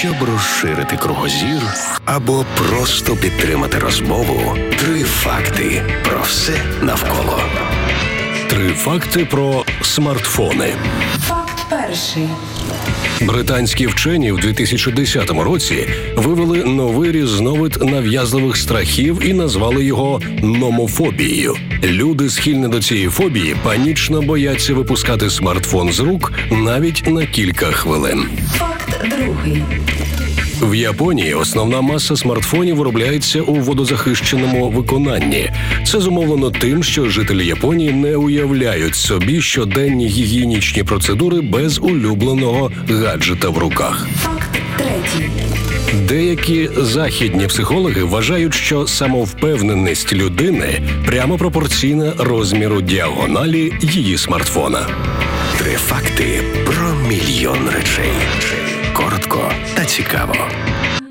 Щоб розширити кругозір або просто підтримати розмову, 3 факти про все навколо. 3 факти про смартфони. Факт перший. Британські вчені в 2010 році вивели новий різновид нав'язливих страхів і назвали його номофобією. Люди, схильні до цієї фобії, панічно бояться випускати смартфон з рук навіть на кілька хвилин. Факт другий. В Японії основна маса смартфонів виробляється у водозахищеному виконанні. Це зумовлено тим, що жителі Японії не уявляють собі щоденні гігієнічні процедури без улюбленого гаджета в руках. Факт третій. Деякі західні психологи вважають, що самовпевненість людини прямо пропорційна розміру діагоналі її смартфона. 3 факти про мільйон речей. Коротко та цікаво.